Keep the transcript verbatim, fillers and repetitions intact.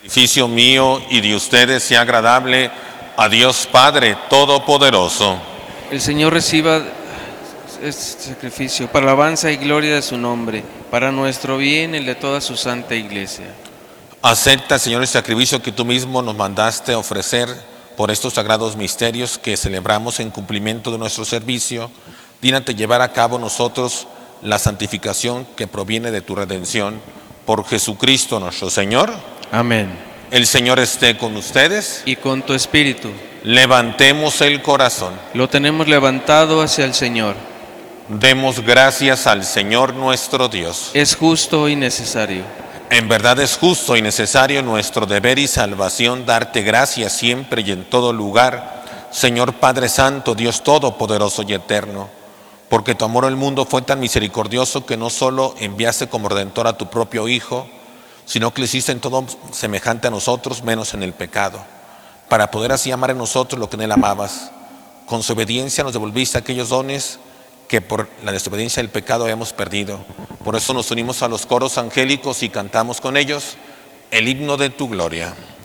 Sacrificio mío y de ustedes sea agradable a Dios Padre Todopoderoso. El Señor reciba este sacrificio para alabanza y gloria de su nombre, para nuestro bien y el de toda su santa iglesia. Acepta, Señor, el sacrificio que tú mismo nos mandaste ofrecer por estos sagrados misterios que celebramos en cumplimiento de nuestro servicio. Dígnate llevar a cabo nosotros la santificación que proviene de tu redención. Por Jesucristo nuestro Señor. Amén. El Señor esté con ustedes. Y con tu espíritu. Levantemos el corazón. Lo tenemos levantado hacia el Señor. Demos gracias al Señor nuestro Dios. Es justo y necesario. En verdad es justo y necesario nuestro deber y salvación darte gracias siempre y en todo lugar, Señor Padre Santo, Dios Todopoderoso y Eterno, porque tu amor al mundo fue tan misericordioso que no solo enviaste como Redentor a tu propio Hijo, sino que le hiciste en todo semejante a nosotros, menos en el pecado, para poder así amar en nosotros lo que en Él amabas. Con su obediencia nos devolviste aquellos dones que por la desobediencia del pecado habíamos perdido. Por eso nos unimos a los coros angélicos y cantamos con ellos el himno de tu gloria.